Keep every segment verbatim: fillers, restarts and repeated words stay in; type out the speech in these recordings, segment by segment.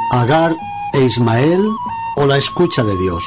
Agar e Ismael o la escucha de Dios.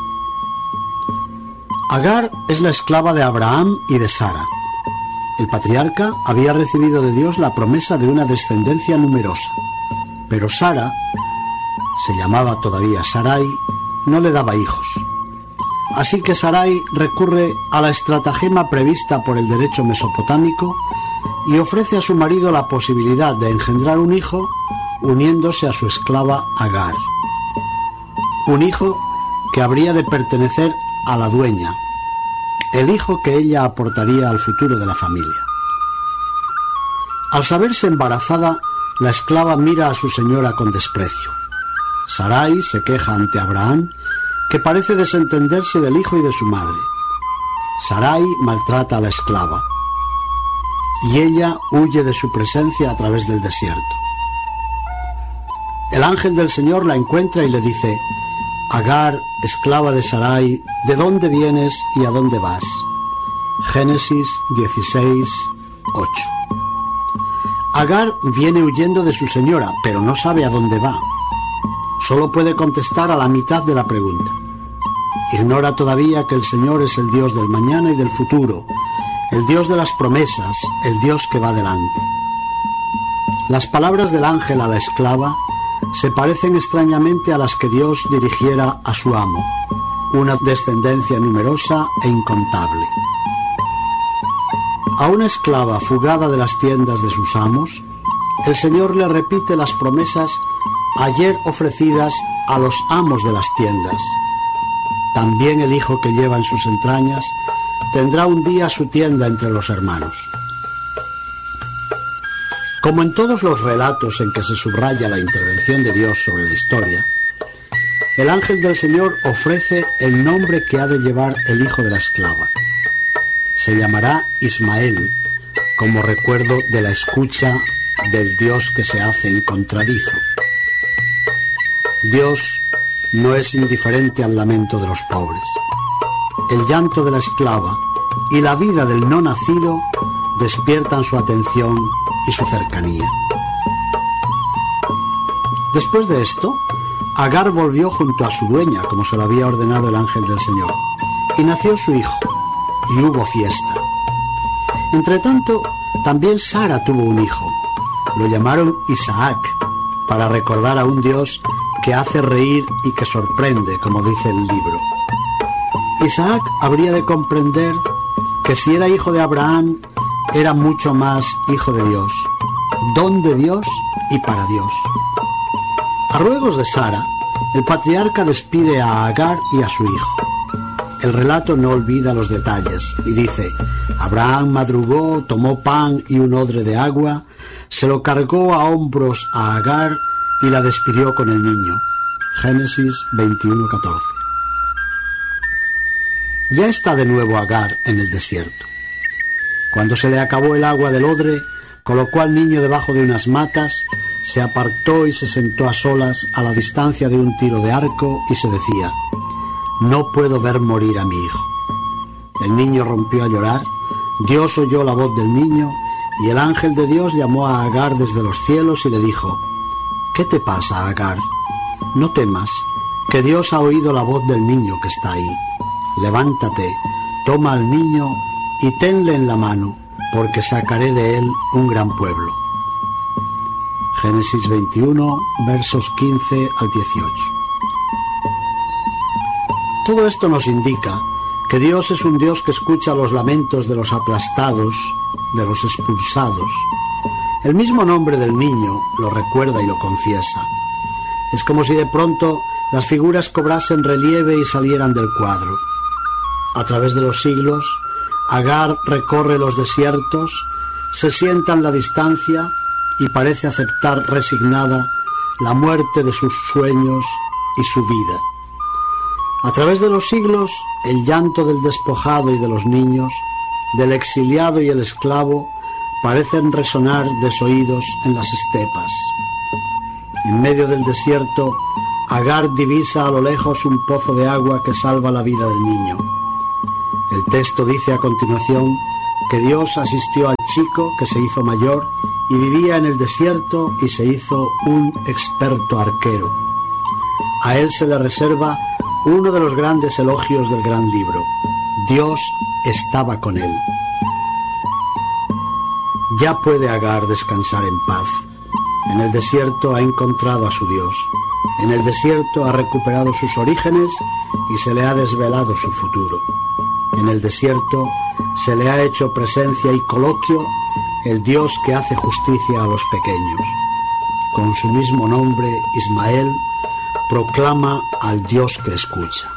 Agar es la esclava de Abraham y de Sara. El patriarca había recibido de Dios la promesa de una descendencia numerosa, pero Sara, se llamaba todavía Sarai, no le daba hijos. Así que Sarai recurre a la estratagema prevista por el derecho mesopotámico y ofrece a su marido la posibilidad de engendrar un hijo uniéndose a su esclava Agar. Un hijo que habría de pertenecer a la dueña, el hijo que ella aportaría al futuro de la familia. Al saberse embarazada, la esclava mira a su señora con desprecio. Sarai se queja ante Abraham, que parece desentenderse del hijo y de su madre. Sarai maltrata a la esclava y ella huye de su presencia a través del desierto. El ángel del Señor la encuentra y le dice: Agar, esclava de Sarai, ¿de dónde vienes y a dónde vas? Génesis dieciséis, ocho. Agar viene huyendo de su señora, pero no sabe a dónde va. Solo puede contestar a la mitad de la pregunta. Ignora todavía que el Señor es el Dios del mañana y del futuro, el Dios de las promesas, el Dios que va adelante. Las palabras del ángel a la esclava se parecen extrañamente a las que Dios dirigiera a su amo, una descendencia numerosa e incontable. A una esclava fugada de las tiendas de sus amos, el Señor le repite las promesas ayer ofrecidas a los amos de las tiendas. También el hijo que lleva en sus entrañas tendrá un día su tienda entre los hermanos. Como en todos los relatos en que se subraya la intervención de Dios sobre la historia, el ángel del Señor ofrece el nombre que ha de llevar el hijo de la esclava. Se llamará Ismael, como recuerdo de la escucha del Dios que se hace encontradizo. Dios no es indiferente al lamento de los pobres. El llanto de la esclava y la vida del no nacido despiertan su atención y su cercanía. Después de esto, Agar volvió junto a su dueña, como se lo había ordenado el ángel del Señor, y nació su hijo, y hubo fiesta. Entretanto, también Sara tuvo un hijo. Lo llamaron Isaac, para recordar a un Dios que hace reír y que sorprende, como dice el libro. Isaac habría de comprender que si era hijo de Abraham, era mucho más hijo de Dios, don de Dios y para Dios. A ruegos de Sara, el patriarca despide a Agar y a su hijo. El relato no olvida los detalles y dice: Abraham madrugó, tomó pan y un odre de agua, se lo cargó a hombros a Agar y la despidió con el niño. Génesis veintiuno, catorce. Ya está de nuevo Agar en el desierto. Cuando se le acabó el agua del odre, colocó al niño debajo de unas matas, se apartó y se sentó a solas a la distancia de un tiro de arco y se decía: no puedo ver morir a mi hijo. El niño rompió a llorar, Dios oyó la voz del niño y el ángel de Dios llamó a Agar desde los cielos y le dijo: ¿qué te pasa, Agar? No temas, que Dios ha oído la voz del niño que está ahí. Levántate, toma al niño y tenle en la mano, porque sacaré de él un gran pueblo. Génesis veintiuno, versos quince al dieciocho. Todo esto nos indica que Dios es un Dios que escucha los lamentos de los aplastados, de los expulsados. El mismo nombre del niño lo recuerda y lo confiesa. Es como si de pronto las figuras cobrasen relieve y salieran del cuadro. A través de los siglos, Agar recorre los desiertos, se sienta en la distancia y parece aceptar resignada la muerte de sus sueños y su vida. A través de los siglos, el llanto del despojado y de los niños, del exiliado y el esclavo, parecen resonar desoídos en las estepas. En medio del desierto, Agar divisa a lo lejos un pozo de agua que salva la vida del niño. El texto dice a continuación que Dios asistió al chico que se hizo mayor y vivía en el desierto y se hizo un experto arquero. A él se le reserva uno de los grandes elogios del gran libro: Dios estaba con él. Ya puede Agar descansar en paz. En el desierto ha encontrado a su Dios. En el desierto ha recuperado sus orígenes y se le ha desvelado su futuro. En el desierto se le ha hecho presencia y coloquio el Dios que hace justicia a los pequeños. Con su mismo nombre, Ismael proclama al Dios que escucha.